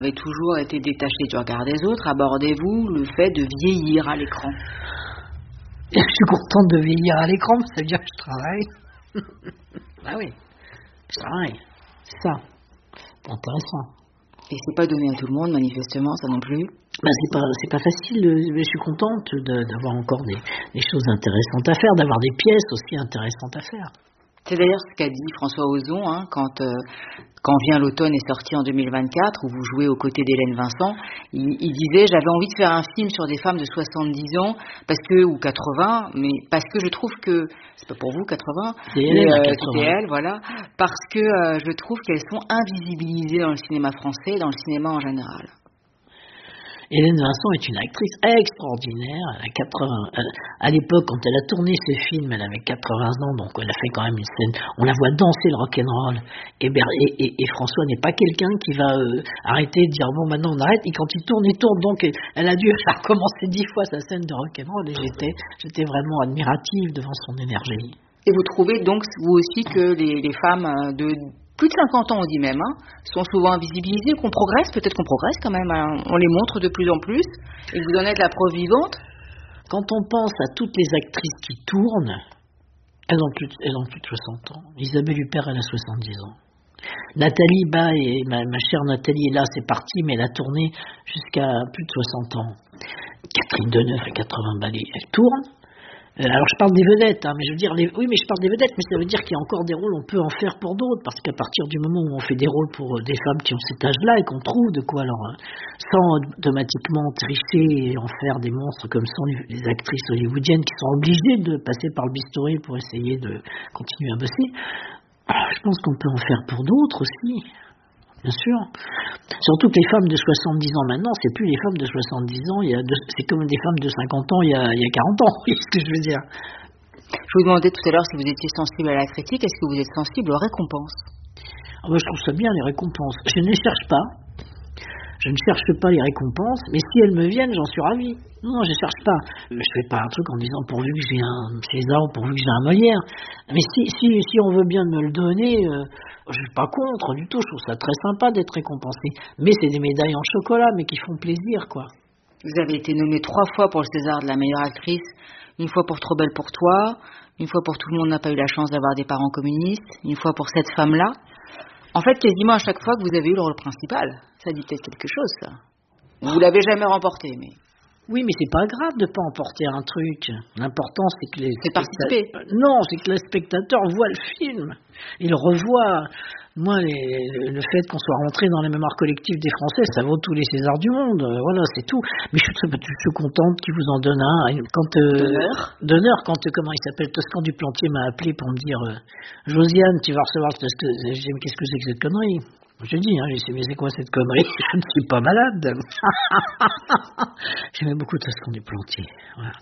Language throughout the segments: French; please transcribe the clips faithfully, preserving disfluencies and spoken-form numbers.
Vous avez toujours été détaché du regard des autres. Abordez-vous le fait de vieillir à l'écran? Je suis contente de vieillir à l'écran, ça veut dire que je travaille. Bah oui, je travaille. C'est ça. C'est intéressant. Et c'est pas donné à tout le monde, manifestement, ça non plus. Bah c'est pas, c'est pas facile, mais je suis contente de, d'avoir encore des, des choses intéressantes à faire, d'avoir des pièces aussi intéressantes à faire. C'est d'ailleurs ce qu'a dit François Ozon, hein, quand, euh, quand Vient l'automne est sorti en deux mille vingt-quatre, où vous jouez aux côtés d'Hélène Vincent. Il, il disait, j'avais envie de faire un film sur des femmes de soixante-dix ans, parce que, ou quatre-vingts, mais parce que je trouve que, c'est pas pour vous quatre-vingts, c'est Hélène, mais, à euh, quatre-vingts. c'est elle, voilà, parce que euh, je trouve qu'elles sont invisibilisées dans le cinéma français et dans le cinéma en général. Hélène Vincent est une actrice extraordinaire. Elle a quatre-vingts. Elle, à l'époque, quand elle a tourné ses films, elle avait quatre-vingts ans, donc elle a fait quand même une scène. On la voit danser le rock'n'roll. Et, et, et, et François n'est pas quelqu'un qui va euh, arrêter de dire bon, maintenant on arrête. Et quand il tourne, il tourne. Donc elle a dû recommencer dix fois sa scène de rock'n'roll. Et j'étais, j'étais vraiment admirative devant son énergie. Et vous trouvez donc, vous aussi, que les, les femmes de plus de cinquante ans, on dit même, hein, sont souvent invisibilisées, qu'on progresse, peut-être qu'on progresse quand même, hein, on les montre de plus en plus, et vous en êtes la preuve vivante. Quand on pense à toutes les actrices qui tournent, elles ont plus, elles ont plus de soixante ans. Isabelle Huppert, elle a soixante-dix ans. Nathalie Baye, et ma, ma chère Nathalie est là, c'est parti, mais elle a tourné jusqu'à plus de soixante ans. Catherine Deneuve a quatre-vingts balais, elle tourne. Euh, alors je parle des vedettes, hein, mais je veux dire, les, oui, mais je parle des vedettes, mais ça veut dire qu'il y a encore des rôles, on peut en faire pour d'autres, parce qu'à partir du moment où on fait des rôles pour euh, des femmes qui ont cet âge-là et qu'on trouve de quoi, alors, euh, sans automatiquement tricher et en faire des monstres comme sont les, les actrices hollywoodiennes qui sont obligées de passer par le bistouri pour essayer de continuer à bosser, alors, je pense qu'on peut en faire pour d'autres aussi. Bien sûr. Surtout que les femmes de soixante-dix ans maintenant, c'est plus les femmes de soixante-dix ans, il y a de, c'est comme des femmes de cinquante ans il y a, il y a quarante ans, c'est ce que je veux dire. Je vous demandais tout à l'heure si vous étiez sensible à la critique, est-ce que vous êtes sensible aux récompenses? Ah ben, je trouve ça bien les récompenses. Je ne les cherche pas. Je ne cherche pas les récompenses, mais si elles me viennent, j'en suis ravi. Non, je ne cherche pas. Je ne fais pas un truc en disant pourvu que j'ai un César ou pourvu que j'ai un Molière. Mais si, si, si on veut bien me le donner, euh, je ne suis pas contre du tout. Je trouve ça très sympa d'être récompensé. Mais c'est des médailles en chocolat, mais qui font plaisir, quoi. Vous avez été nommée trois fois pour le César de la meilleure actrice. Une fois pour Trop belle pour toi. Une fois pour Tout le monde n'a pas eu la chance d'avoir des parents communistes. Une fois pour Cette femme-là. En fait, quasiment à chaque fois que vous avez eu le rôle principal. Ça dit peut-être quelque chose, ça. Vous l'avez jamais remporté, mais... Oui, mais c'est pas grave de pas emporter un truc. L'important, c'est que les... C'est participer. Non, c'est que le spectateur voit le film. Il revoit... Moi, les, le fait qu'on soit rentré dans la mémoire collective des Français, ça vaut tous les Césars du monde. Voilà, c'est tout. Mais je suis très, je suis contente qu'il vous en donne un. Quand euh, D'honneur. D'honneur, quand euh, comment il s'appelle, Toscan du Plantier m'a appelé pour me dire euh, Josiane, tu vas recevoir. Ce que, j'ai dit, mais qu'est-ce que c'est que cette connerie? Je dis, hein, j'ai dit, mais c'est quoi cette connerie? Je ne suis pas malade. J'aimais beaucoup Toscan du Plantier. Voilà.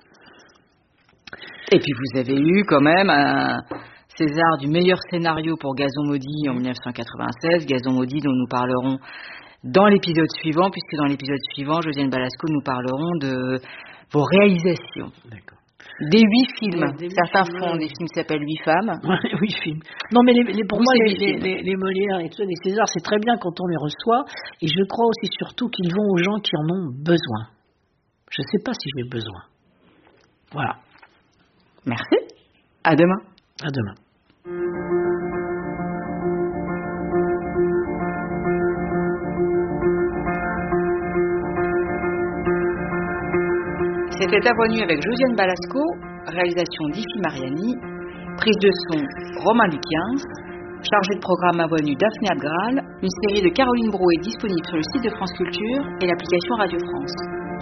Et puis vous avez eu quand même un César du meilleur scénario pour Gazon maudit en dix-neuf cent quatre-vingt-seize, Gazon maudit dont nous parlerons dans l'épisode suivant, puisque dans l'épisode suivant, Josiane Balasco, nous parlerons de vos réalisations. D'accord. Des huit films. Des, des Certains films, font ouais. des films qui s'appellent Huit femmes. Ouais, huit films. Non, mais les, les, pour Vous, moi, c'est les, huit les, les, les Molières et tout ça, les Césars, c'est très bien quand on les reçoit. Et je crois aussi surtout qu'ils vont aux gens qui en ont besoin. Je ne sais pas si j'ai besoin. Voilà. Merci. À demain. À demain. C'était À voix nue avec Josiane Balasco, réalisation d'Ifi Mariani, prise de son Romain Luquiens, chargé de programme À voix nue Daphné Abgral. Une série de Caroline Brouet disponible sur le site de France Culture et l'application Radio France.